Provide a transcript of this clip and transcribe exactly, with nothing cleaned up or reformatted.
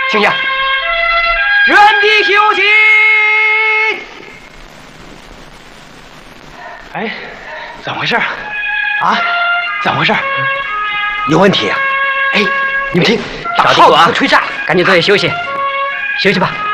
请下，原地休息。哎，怎么回事啊？啊，怎么回事？有问题啊！哎，你们听，打号子吹炸， 赶紧坐下休息，休息吧。